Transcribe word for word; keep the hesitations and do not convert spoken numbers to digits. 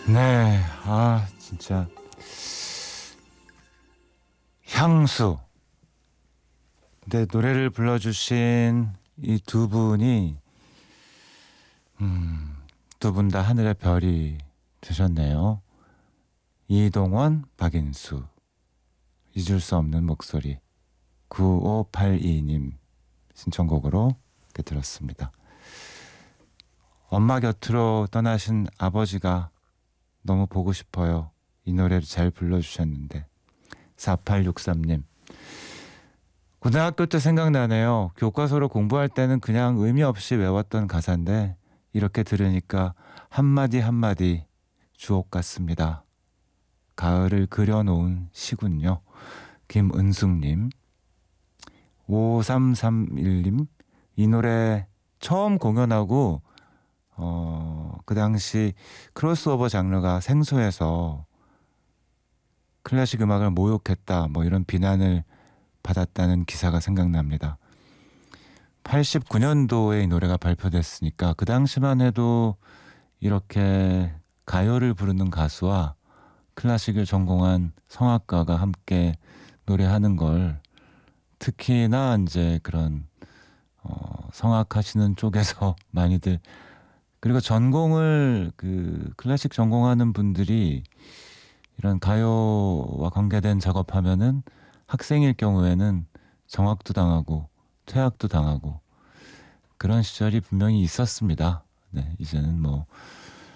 네, 아 진짜 향수. 근데 노래를 불러주신 이 두 분이 음, 두 분 다 하늘의 별이 되셨네요. 이동원, 박인수. 잊을 수 없는 목소리. 구오팔이 님 신청곡으로 이렇게 들었습니다. 엄마 곁으로 떠나신 아버지가 너무 보고 싶어요. 이 노래를 잘 불러주셨는데. 사팔육삼 님. 고등학교 때 생각나네요. 교과서로 공부할 때는 그냥 의미 없이 외웠던 가사인데 이렇게 들으니까 한마디 한마디 주옥 같습니다. 가을을 그려놓은 시군요. 김은숙님. 오삼삼일 님. 이 노래 처음 공연하고 어, 그 당시 크로스오버 장르가 생소해서 클래식 음악을 모욕했다 뭐 이런 비난을 받았다는 기사가 생각납니다. 팔십구 년도에 이 노래가 발표됐으니까 그 당시만 해도 이렇게 가요를 부르는 가수와 클래식을 전공한 성악가가 함께 노래하는 걸 특히나 이제 그런 어, 성악하시는 쪽에서 많이들, 그리고 전공을 그 클래식 전공하는 분들이 이런 가요와 관계된 작업하면은 학생일 경우에는 정학도 당하고 퇴학도 당하고 그런 시절이 분명히 있었습니다. 네, 이제는 뭐